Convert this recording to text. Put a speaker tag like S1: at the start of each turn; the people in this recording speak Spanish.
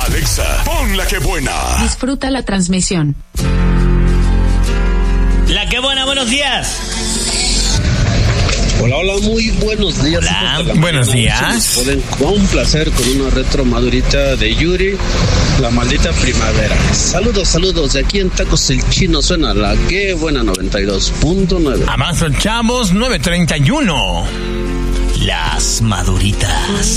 S1: Alexa, pon la que buena.
S2: Disfruta la transmisión.
S3: La que buena, buenos días.
S4: Hola, hola, muy buenos días.
S3: Hola, buenos días.
S4: Pueden complacer con una retro madurita de Yuri, La Maldita Primavera. Saludos, saludos. De aquí en Tacos El Chino suena la que buena 92.9.
S3: Avanzan chavos, 9:31. Las maduritas.